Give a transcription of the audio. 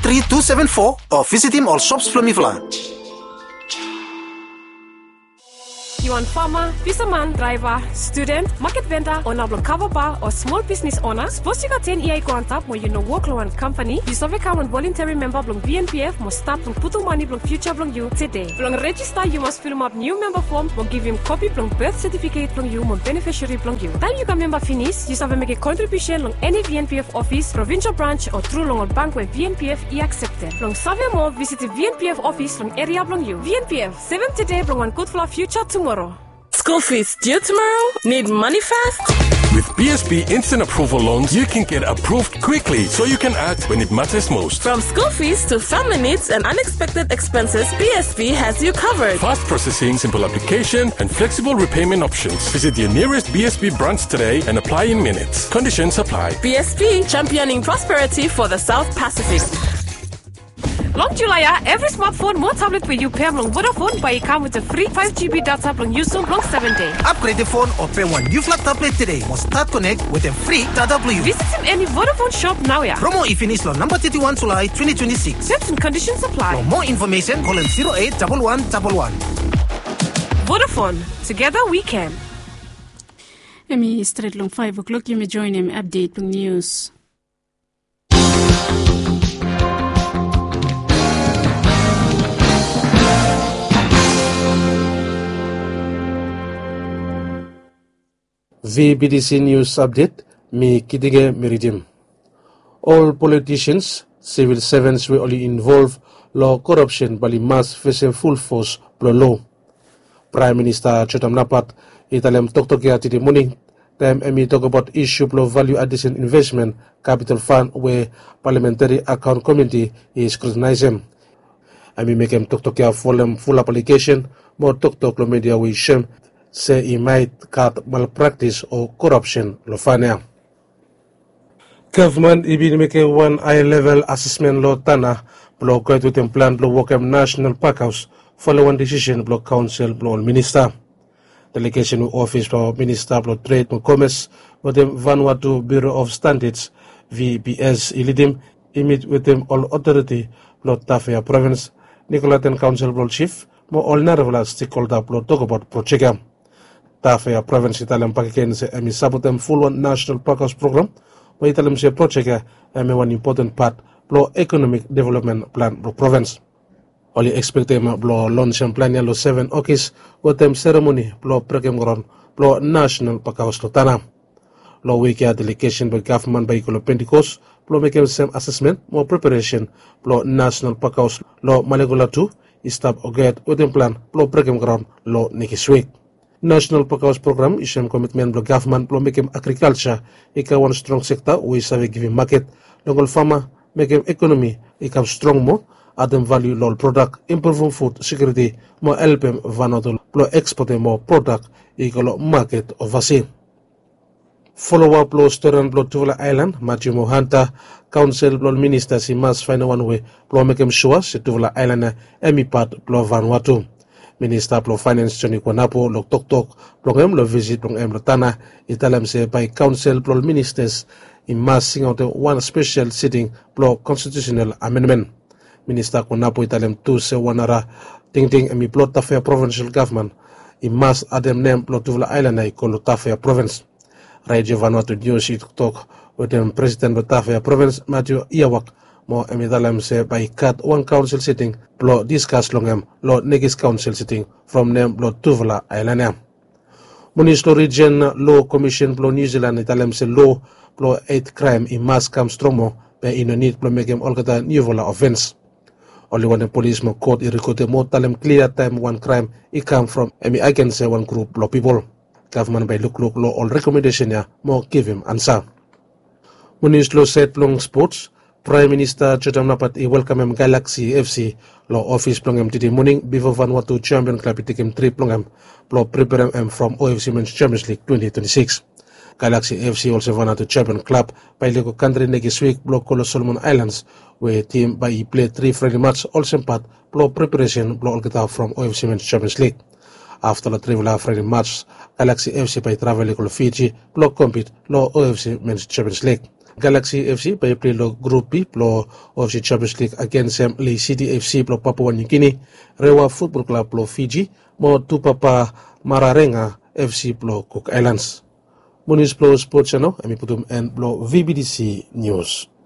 03274 or visit him all shops Plumifla. You want farmer, fisherman, driver, student, market vendor, owner of cover bar or small business owner? Suppose you got 10 EI go on top where you know work on company. You serve account voluntary member blong BNPF must start blong put money blong future blong you today. Blong register you must fill up new member form blong give him copy blong birth certificate blong you blong beneficiary blong you. Time you can member finish, you serve make a contribution blong any BNPF office, provincial branch or through long bank where BNPF is accepted. Blong survey more visit the BNPF office blong area blong you. BNPF 7 today blong one good for future tomorrow. School fees due tomorrow? Need money fast? With BSB Instant Approval Loans, you can get approved quickly so you can act when it matters most. From school fees to family needs and unexpected expenses, BSB has you covered. Fast processing, simple application, and flexible repayment options. Visit your nearest BSB branch today and apply in minutes. Conditions apply. BSB, championing prosperity for the South Pacific. Long July, every smartphone, more tablet where you pay long Vodafone by come with a free 5GB data long use long 7 days. Upgrade the phone or pay one new flat tablet today. Must start connect with a free data blue. Visit any Vodafone shop now. Promo if finished on number 31 July 2026. Terms and conditions apply. For more information, call 081111. Vodafone, together we can. Emi straight long 5 o'clock. You may join him update news. VBDC News Update, me Kidige Meridim. All politicians, civil servants were only involved law corruption but must face full force law. Prime Minister Chotam Napat, Italem Toktokia today morning, time Emi talk about issue of value addition investment capital fund where parliamentary account committee is scrutinizing. Emi make him Toktokia full application, more Toktok media with shame. Say he might cut malpractice or corruption lofania. Government ibin make one high-level assessment law tana block with them plan block Wokem National Park House following decision block council block minister. Delegation office for minister block trade and commerce with them Vanuatu Bureau of Standards VBS ilidim meet with them all authority block Tafea province Nicolaten council block chief mo all narrow stakeholder block talk about project. Tafea province Italian Pakiken se emi sabotem full one national park house program mo Italian se project emi one important part blo economic development plan blo province. Only expect them blo launch and plan lo 7 okis go tem ceremony blo program gron blo national park house lo tana. Lo wiki delegation by government by Icolo Pentecost blo make same assessment more preparation blo national park house lo Malegula 2 istab oget with them plan blo program gron lo next week. National Park House Program is a commitment of government to make agriculture one strong sector we save giving market local farmer make economy become strong more add them value low product improve food security more help them Vanuatu to export more product equal market overseas. Follow up law student blow Tuvula Island Matthew Mohanta council blow minister si must find one way blow make him sure si Tuvula Island emi part blow Vanuatu. Minister of Finance Johnny Kwanapo log tok blong lo visit blong lo tana italam se by council blong ministers in massing out one special sitting blong constitutional amendment. Minister Kwanapo italem tu se wanara ting emi blong Tafea provincial government in mass adem name blong Tuvula Island ay kolo Tafea province. Radio Vanuatu News talk with them president of Tafea province Matthew Iawak mo emidalam se by cut one council sitting blo discuss longem lo negis council sitting from name blo Tuvula Island. Municipal region law commission blo New Zealand italem se law blo 8 crime in mass cam stromo be in need blo megem olgata new offense. Only one police mo court irikote mo talem clear time one crime it come from emi against say one group blo people. Government by look law all recommendation ya mo give him answer. Municipal set long sports Prime Minister Chotam Napat welcome Galaxy FC lo office plongem today morning before Vanuatu Champion Club tikem 3 plongem lo prepare from OFC Men's Champions League 2026. Galaxy FC also Vanuatu Champion Club by Lego country next week block Colo Solomon Islands where team by play 3 friendly match also part blow preparation blow all get out from OFC Men's Champions League. After the trivial friendly match, Galaxy FC by travel to Fiji block compete lo OFC Men's Champions League. Galaxy FC by play lo Group B plo OFC Champions League against Lee City FC plo Papua New Guinea, Rewa Football Club plo Fiji, mo Tupapa Mararenga FC plo Cook Islands. Munis plo Sports Channel, ami putum and plo VBDC News.